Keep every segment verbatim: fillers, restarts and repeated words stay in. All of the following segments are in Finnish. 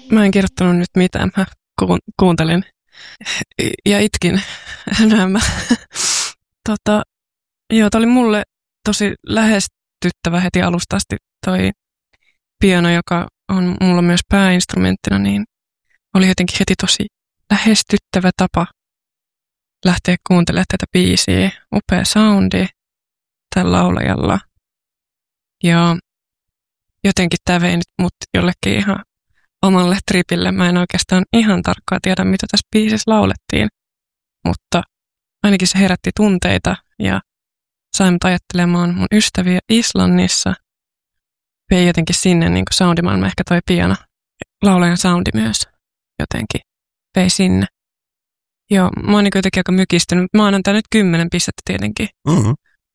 Mä en kirjoittanut nyt mitään, mä ku- kuuntelin ja itkin nämä. tota, joo, tää oli mulle tosi lähestyttävä heti alusta asti toi piano, joka on mulla myös pääinstrumenttina, niin oli jotenkin heti tosi lähestyttävä tapa lähteä kuuntelemaan tätä biisiä. Upea soundi tällä laulajalla. Ja jotenkin tämä vei nyt mut jollekin ihan omalle tripille. Mä en oikeastaan ihan tarkkaan tiedä, mitä tässä biisissä laulettiin, mutta ainakin se herätti tunteita ja sai mut ajattelemaan mun ystäviä Islannissa. Vei jotenkin sinne niin kuin soundimaailma, ehkä toi piano, laulajan soundi myös jotenkin vei sinne. Joo, mä oon niin jotenkin aika mykistynyt. Mä annan tää nyt kymmenen pistettä tietenkin. Mm-hmm.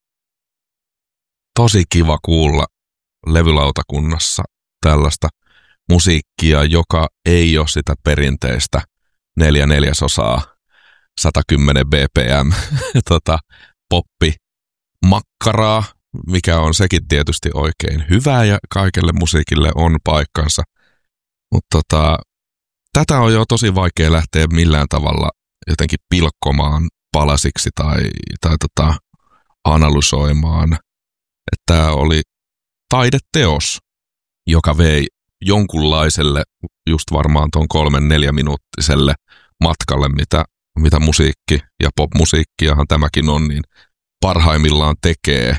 Tosi kiva kuulla levylautakunnassa tällaista musiikkia, joka ei ole sitä perinteistä neljä neljäsosaa, sata kymmenen B P M tota, poppi makkaraa, mikä on sekin tietysti oikein hyvää ja kaikelle musiikille on paikkansa. Mutta tota, tätä on jo tosi vaikea lähteä millään tavalla jotenkin pilkkomaan palasiksi tai, tai tota, analysoimaan. Että tämä oli taideteos, joka vei jonkunlaiselle, just varmaan tuon kolmen neljä minuuttiselle matkalle, mitä, mitä musiikki ja popmusiikkiahan tämäkin on, niin parhaimmillaan tekee.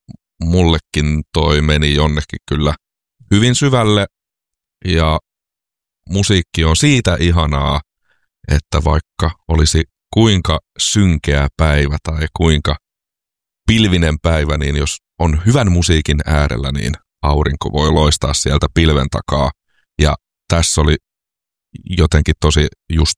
Mullekin toi meni jonnekin kyllä hyvin syvälle ja musiikki on siitä ihanaa, että vaikka olisi kuinka synkeä päivä tai kuinka pilvinen päivä, niin jos on hyvän musiikin äärellä, niin aurinko voi loistaa sieltä pilven takaa. Ja tässä oli jotenkin tosi just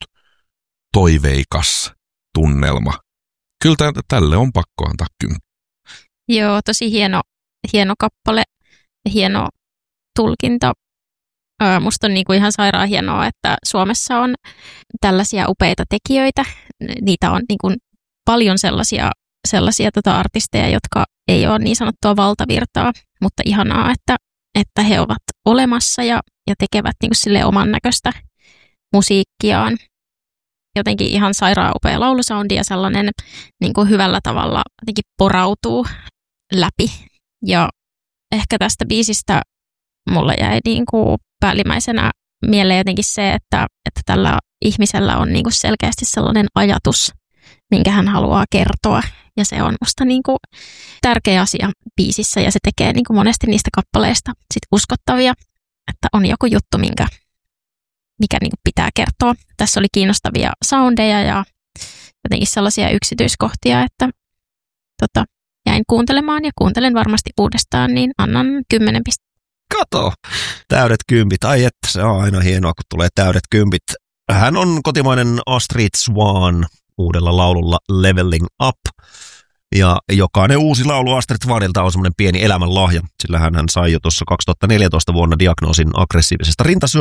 toiveikas tunnelma. Kyllä t- tälle on pakko antaa kymppi. Joo, tosi hieno, hieno kappale ja hieno tulkinta. Ää, musta on niinku ihan sairaan hienoa, että Suomessa on tällaisia upeita tekijöitä. Niitä on niinku paljon sellaisia, sellaisia tota artisteja, jotka ei ole niin sanottua valtavirtaa, mutta ihanaa, että, että he ovat olemassa ja, ja tekevät niinku sille oman näköistä musiikkiaan. Jotenkin ihan sairaan upea laulusoundi ja sellainen niinku hyvällä tavalla jotenkin porautuu läpi. Ja ehkä tästä biisistä mulle jäi niinku päällimmäisenä mieleen jotenkin se, että, että tällä ihmisellä on niinku selkeästi sellainen ajatus, minkä hän haluaa kertoa. Ja se on musta niinku tärkeä asia biisissä ja se tekee niinku monesti niistä kappaleista sit uskottavia, että on joku juttu, minkä, mikä niinku pitää kertoa. Tässä oli kiinnostavia soundeja ja jotenkin sellaisia yksityiskohtia, että tota, jäin kuuntelemaan ja kuuntelen varmasti uudestaan, niin annan kymmenen pistettä. Kato, täydet kympit. Ai että se on aina hienoa, kun tulee täydet kympit. Hän on kotimainen Astrid Swan uudella laululla Leveling Up. Ja jokainen uusi laulu Astrid Swanilta on semmoinen pieni elämänlahja, sillä hän sai jo tuossa kaksituhattaneljätoista vuonna diagnoosin aggressiivisesta